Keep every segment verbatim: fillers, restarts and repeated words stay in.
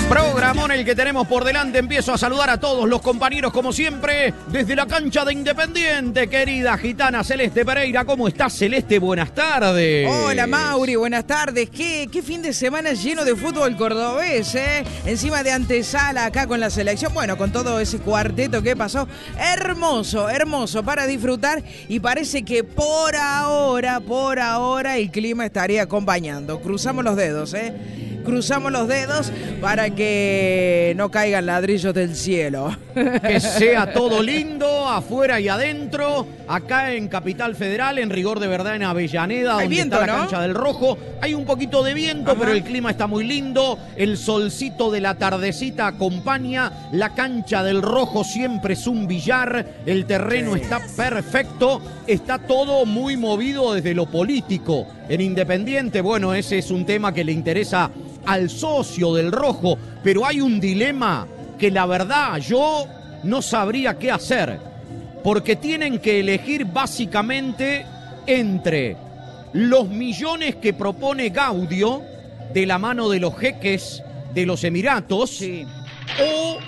Programón el que tenemos por delante. Empiezo a saludar a todos los compañeros como siempre desde la cancha de Independiente. Querida gitana Celeste Pereira, ¿cómo estás, Celeste? Buenas tardes. Hola Mauri, buenas tardes. ¿Qué, qué fin de semana lleno de fútbol cordobés, ¿eh? Encima de antesala acá con la selección. Bueno, con todo ese cuarteto que pasó. Hermoso, hermoso para disfrutar. Y parece que por ahora, por ahora el clima estaría acompañando. Cruzamos los dedos, ¿eh? Cruzamos los dedos para que no caigan ladrillos del cielo. Que sea todo lindo, afuera y adentro. Acá en Capital Federal, en rigor de verdad en Avellaneda, Hay donde viento, está la ¿no? cancha del Rojo. Hay un poquito de viento, Ajá. pero el clima está muy lindo. El solcito de la tardecita acompaña. La cancha del Rojo siempre es un billar. El terreno Sí. está perfecto. Está todo muy movido desde lo político. En Independiente, bueno, ese es un tema que le interesa al socio del Rojo, pero hay un dilema que la verdad yo no sabría qué hacer, porque tienen que elegir básicamente entre los millones que propone Gaudio de la mano de los jeques de los Emiratos, Sí. o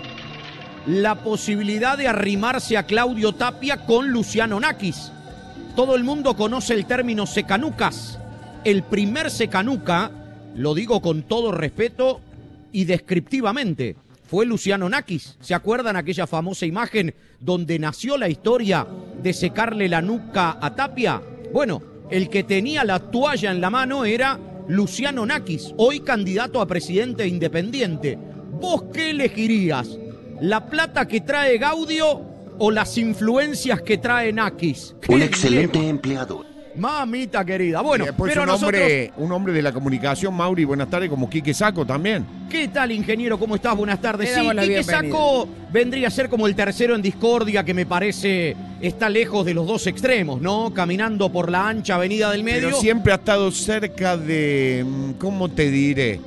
la posibilidad de arrimarse a Claudio Tapia con Luciano Nakis. Todo el mundo conoce el término secanucas. El primer secanuca, lo digo con todo respeto y descriptivamente, fue Luciano Nakis. ¿Se acuerdan aquella famosa imagen donde nació la historia de secarle la nuca a Tapia? Bueno, el que tenía la toalla en la mano era Luciano Nakis, hoy candidato a presidente independiente. ¿Vos qué elegirías? ¿La plata que trae Gaudio o las influencias que trae Nakis? Un excelente empleador. Mamita querida. Bueno, Y después pero un, nosotros... hombre, un hombre de la comunicación, Mauri, buenas tardes, como Quique Saco también. ¿Qué tal, ingeniero? ¿Cómo estás? Buenas tardes. Le Sí, damos la Quique bienvenida. Saco vendría a ser como el tercero en discordia, que me parece está lejos de los dos extremos, ¿no? Caminando por la ancha avenida del medio. Pero siempre ha estado cerca de, ¿cómo te diré?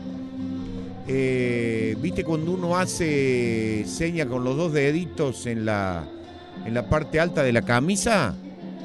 Eh, ¿Viste cuando uno hace seña con los dos deditos en la, en la parte alta de la camisa?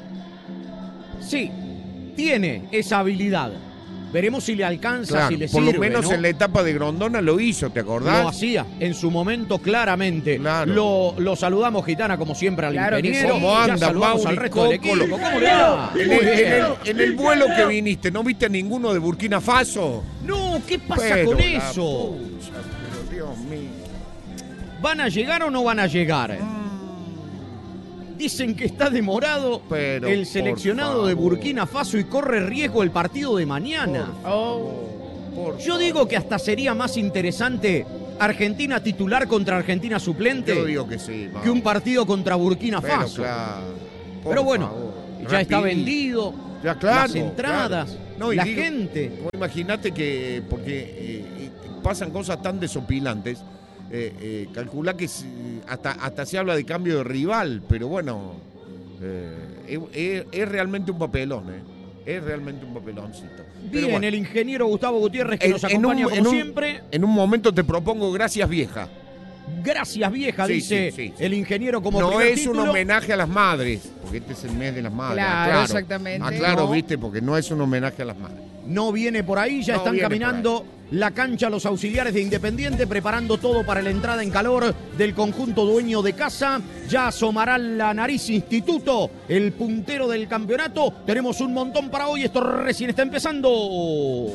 Sí, tiene esa habilidad. Veremos si le alcanza, Claro, si le por sirve, lo menos ¿no? en la etapa de Grondona lo hizo, ¿te acordás? Lo hacía en su momento claramente. Claro. Lo, lo saludamos, Gitana, como siempre, al Claro que ingeniero. sí. ¿Cómo Ya anda, saludamos Mauri, al resto del Coco? equipo. ¿Cómo le va? En Muy el, en bien. el- en el vuelo que viniste, ¿no viste a ninguno de Burkina Faso? No, ¿qué pasa Pero con la eso? pucha, pero Dios mío. ¿Van a llegar o no van a llegar? Dicen que está demorado Pero, el por seleccionado de favor. Burkina Faso y corre riesgo el partido de mañana. Por Yo digo que hasta sería más interesante Argentina titular contra Argentina suplente Yo digo que sí, que un partido contra Burkina Pero Faso. claro, por Pero bueno, favor, ya está rapidito. vendido, Ya, claro, las entradas, claro. No, y la digo, gente. vos Imagínate que, porque eh, eh, pasan cosas tan desopilantes, eh, eh, calcula que si- hasta, hasta se habla de cambio de rival, pero bueno, eh, es, es- es realmente un papelón, ¿eh? Es realmente un papeloncito. Pero Bien, bueno, el ingeniero Gustavo Gutiérrez que en- nos en acompaña un- como en un- siempre. en un momento te propongo gracias vieja. Gracias, vieja, Sí, dice sí, sí, sí. el ingeniero como No primer es un título. homenaje a las madres, porque este es el mes de las madres. Claro, aclaro. exactamente. Aclaro, No. viste, porque no es un homenaje a las madres. No viene por ahí, ya No están viene caminando la cancha los auxiliares de Independiente, preparando todo para la entrada en calor del conjunto dueño de casa. Ya asomará la nariz Instituto, el puntero del campeonato. Tenemos un montón para hoy, esto recién está empezando.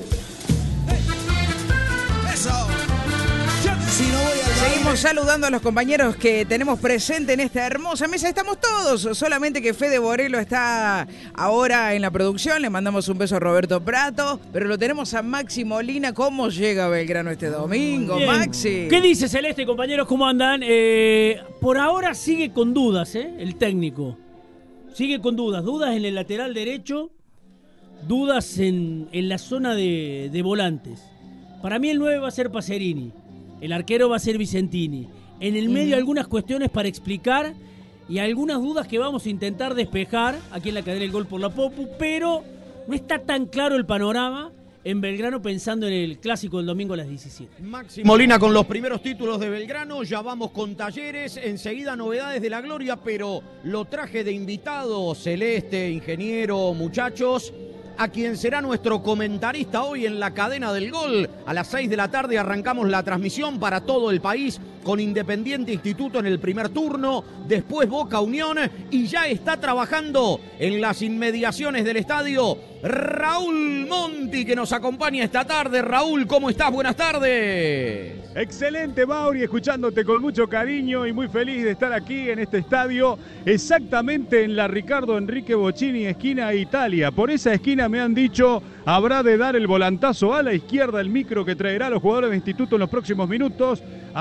Seguimos saludando a los compañeros que tenemos presente en esta hermosa mesa. Estamos todos, solamente que Fede Borelo está ahora en la producción. Le mandamos un beso a Roberto Prato, pero lo tenemos a Maxi Molina. ¿Cómo llega Belgrano este domingo, Bien. Maxi? ¿Qué dice Celeste, compañeros? ¿Cómo andan? Eh, por ahora sigue con dudas, ¿eh? El técnico. Sigue con dudas. Dudas en el lateral derecho, dudas en, en la zona de, de volantes. Para mí el nueve va a ser Pacerini. El arquero va a ser Vicentini. En el medio algunas cuestiones para explicar y algunas dudas que vamos a intentar despejar aquí en la cadena del gol por la Popu, pero no está tan claro el panorama en Belgrano pensando en el clásico del domingo a las diecisiete. Maxi Molina con los primeros títulos de Belgrano, ya vamos con Talleres, enseguida novedades de la gloria, pero lo traje de invitado, Celeste, ingeniero, muchachos, a quien será nuestro comentarista hoy en la cadena del gol. A las seis de la tarde arrancamos la transmisión para todo el país con Independiente Instituto en el primer turno, después Boca Unión y ya está trabajando en las inmediaciones del estadio Raúl Monti, que nos acompaña esta tarde. Raúl, ¿cómo estás? Buenas tardes. Excelente, Mauri, escuchándote con mucho cariño y muy feliz de estar aquí en este estadio, exactamente en la Ricardo Enrique Bocchini, esquina Italia. Por esa esquina me han dicho, habrá de dar el volantazo a la izquierda, el micro que traerá a los jugadores de Instituto en los próximos minutos.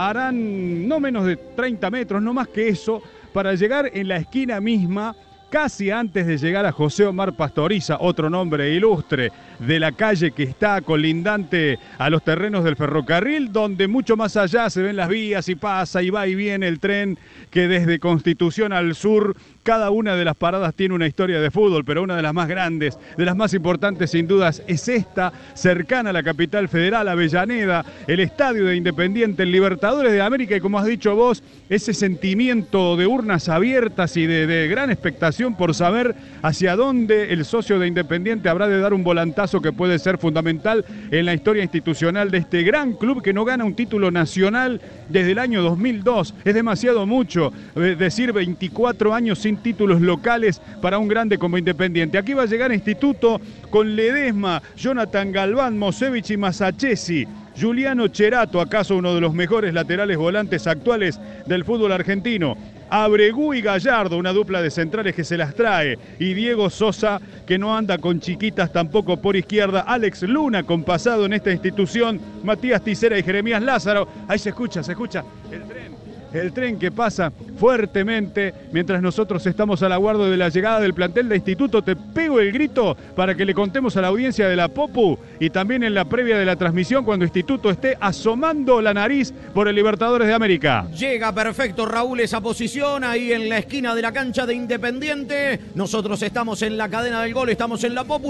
Harán no menos de treinta metros, no más que eso, para llegar en la esquina misma, casi antes de llegar a José Omar Pastoriza, otro nombre ilustre de la calle que está colindante a los terrenos del ferrocarril, donde mucho más allá se ven las vías y pasa y va y viene el tren que desde Constitución al sur, cada una de las paradas tiene una historia de fútbol, pero una de las más grandes, de las más importantes sin dudas, es esta, cercana a la capital federal, Avellaneda, el estadio de Independiente, el Libertadores de América, y como has dicho vos, ese sentimiento de urnas abiertas y de, de gran expectación por saber hacia dónde el socio de Independiente habrá de dar un volantazo que puede ser fundamental en la historia institucional de este gran club que no gana un título nacional desde el año dos mil dos. Es demasiado mucho eh, decir veinticuatro años sin títulos locales para un grande como Independiente. Aquí va a llegar Instituto con Ledesma, Jonathan Galván, Mosevich y Masachesi. Juliano Cherato, acaso uno de los mejores laterales volantes actuales del fútbol argentino. Abregú y Gallardo, una dupla de centrales que se las trae. Y Diego Sosa, que no anda con chiquitas tampoco por izquierda. Alex Luna, con pasado en esta institución. Matías Tisera y Jeremías Lázaro. Ahí se escucha, se escucha el tren. El tren que pasa fuertemente mientras nosotros estamos al aguardo de la llegada del plantel de Instituto. Te pego el grito para que le contemos a la audiencia de la Popu y también en la previa de la transmisión cuando Instituto esté asomando la nariz por el Libertadores de América. Llega perfecto, Raúl, esa posición ahí en la esquina de la cancha de Independiente. Nosotros estamos en la cadena del gol, estamos en la Popu.